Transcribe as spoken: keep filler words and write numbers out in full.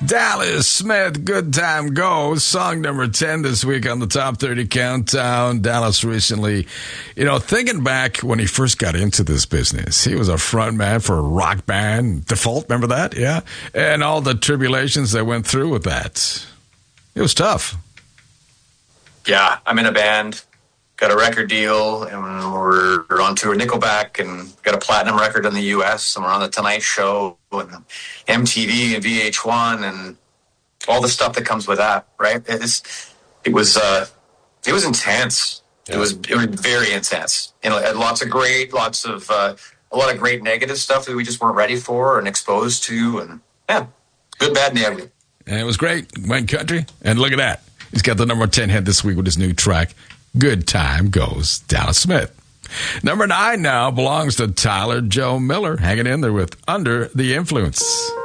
Dallas Smith, Good Time Goes, song number ten this week on the Top thirty Countdown. Dallas recently, you know, thinking back when he first got into this business, he was a front man for a rock band, Default, remember that? Yeah. And all the tribulations that went through with that. It was tough. Yeah, I'm in a band, got a record deal, and we're, we're on tour Nickelback, and got a platinum record in the U S, and we're on the Tonight Show, and M T V and V H one, and all the stuff that comes with that, right? It's, it was uh, it was intense. Yeah. It was it was very intense. You know, had lots of great, lots of uh, a lot of great negative stuff that we just weren't ready for and exposed to, and yeah, good, bad, and ugly. And it was great. Went country, and look at that. He's got the number ten hit this week with his new track, Good Time Goes, Dallas Smith. Number nine now belongs to Tyler Joe Miller, hanging in there with Under the Influence.